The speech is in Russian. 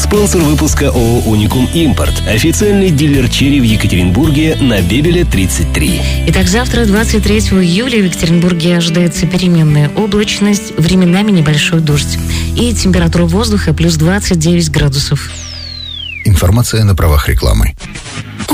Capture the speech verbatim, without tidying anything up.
Спонсор выпуска ООО «Уникум Импорт». Официальный дилер черри в Екатеринбурге на Бебеля тридцать три. Итак, завтра, двадцать третьего июля, в Екатеринбурге ожидается переменная облачность, временами небольшой дождь. И температура воздуха плюс двадцать девять градусов. Информация на правах рекламы.